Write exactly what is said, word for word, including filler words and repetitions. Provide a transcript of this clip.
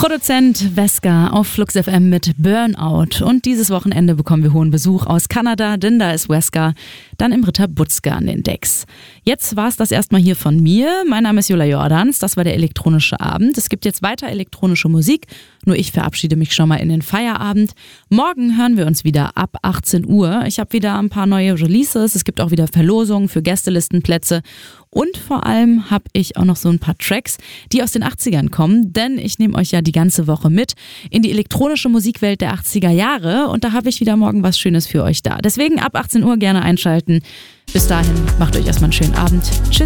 Produzent Weska auf Flux F M mit Burnout. Und dieses Wochenende bekommen wir hohen Besuch aus Kanada, denn da ist Weska dann im Ritter Butzke an den Decks. Jetzt war es das erstmal hier von mir. Mein Name ist Jula Jordans, das war der elektronische Abend. Es gibt jetzt weiter elektronische Musik, nur ich verabschiede mich schon mal in den Feierabend. Morgen hören wir uns wieder ab achtzehn Uhr. Ich habe wieder ein paar neue Releases, es gibt auch wieder Verlosungen für Gästelistenplätze. Und vor allem habe ich auch noch so ein paar Tracks, die aus den achtzigern kommen, denn ich nehme euch ja die ganze Woche mit in die elektronische Musikwelt der achtziger Jahre und da habe ich wieder morgen was Schönes für euch da. Deswegen ab achtzehn Uhr gerne einschalten. Bis dahin, macht euch erstmal einen schönen Abend. Tschüss.